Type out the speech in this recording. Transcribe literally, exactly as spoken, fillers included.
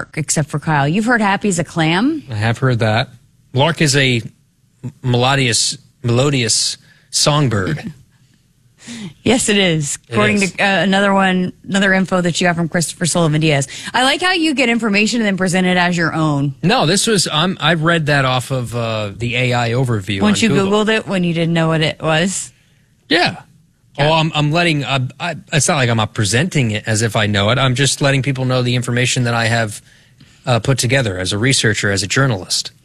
lark, except for Kyle. You've heard happy's a clam? I have heard that. Lark is a melodious, melodious songbird. Yes, it is. According is. to uh, another one, another info that you got from Christopher Sullivan Diaz. I like how you get information and then present it as your own. No, this was, um, I read that off of uh, the A I overview. Once you Google. Googled it when you didn't know what it was? Yeah. Yeah. Oh, I'm, I'm letting, uh, I, it's not like I'm not presenting it as if I know it. I'm just letting people know the information that I have uh, put together as a researcher, as a journalist.